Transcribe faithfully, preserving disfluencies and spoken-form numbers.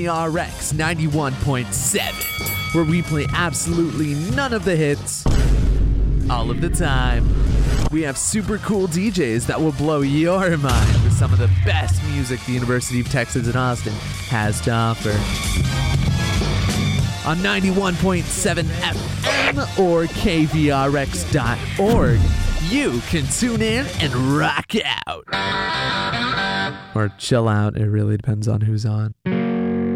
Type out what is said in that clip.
V R X ninety-one point seven, where we play absolutely none of the hits all of the time. We have super cool D Js that will blow your mind with some of the best music the University of Texas at Austin has to offer. On ninety-one point seven F M or K V R X dot org, you can tune in and rock out. Or chill out, it really depends on who's on.